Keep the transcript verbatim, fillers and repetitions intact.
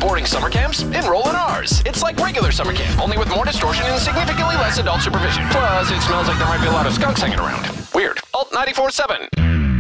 supporting summer camps? Enroll in ours. It's like regular summer camp, only with more distortion and significantly less adult supervision. Plus, it smells like there might be a lot of skunks hanging around. Weird. Alt ninety-four point seven.